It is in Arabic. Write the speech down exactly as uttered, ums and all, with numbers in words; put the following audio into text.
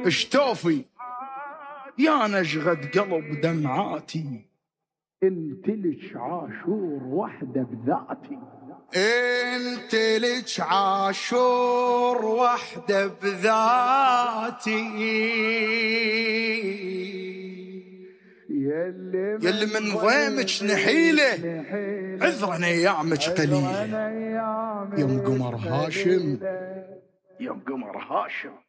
اشتوفي يا نشغد قلب دمعاتي، انت لك عاشور وحده بذاتي، انت لك عاشور وحده بذاتي، يلي من ضيمك نحيله عذرا ايامك قليله، يوم قمر هاشم يوم قمر هاشم